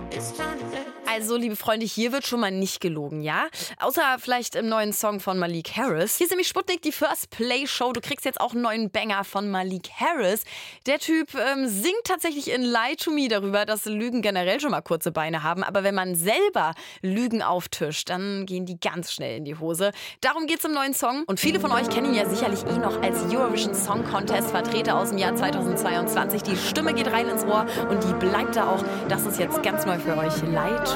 Also, liebe Freunde, hier wird schon mal nicht gelogen, ja? Außer vielleicht im neuen Song von Malik Harris. Hier ist nämlich Sputnik, die First Play Show. Du kriegst jetzt auch einen neuen Banger von Malik Harris. Der Typ singt tatsächlich in Lie to Me darüber, dass Lügen generell schon mal kurze Beine haben. Aber wenn man selber Lügen auftischt, dann gehen die ganz schnell in die Hose. Darum geht's im neuen Song. Und viele von euch kennen ihn ja sicherlich noch als Eurovision Song Contest Vertreter aus dem Jahr 2022. Die Stimme geht rein ins Ohr und die bleibt da auch. Das ist jetzt ganz neu für euch. Lie to